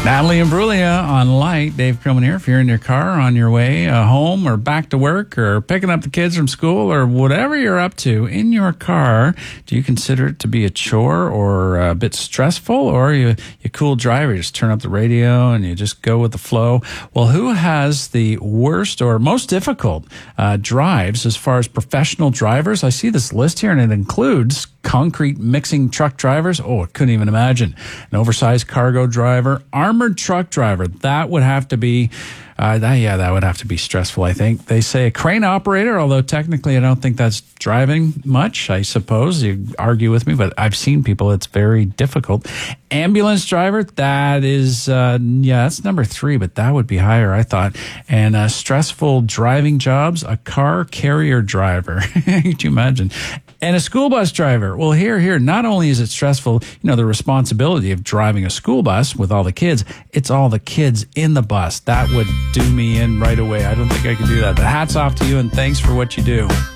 Natalie Imbruglia on Light. Dave Krillman here. If you're in your car on your way home or back to work or picking up the kids from school or whatever you're up to in your car, do you consider it to be a chore or a bit stressful, or are you cool driver? You just turn up the radio and you just go with the flow? Well, who has the worst or most difficult drives as far as professional drivers? I see this list here, and it includes concrete mixing truck drivers. Oh, I couldn't even imagine. An oversized cargo driver, armored truck driver. That would have to be, that would have to be stressful, I think. They say a crane operator, although technically I don't think that's driving much, I suppose. You argue with me, but I've seen people, it's very difficult. Ambulance driver, that is, that's number 3, but that would be higher, I thought. And stressful driving jobs, a car carrier driver. Could you imagine? And a school bus driver. Well, here, not only is it stressful, the responsibility of driving a school bus with all the kids, it's all the kids in the bus. That would do me in right away. I don't think I could do that. But hats off to you, and thanks for what you do.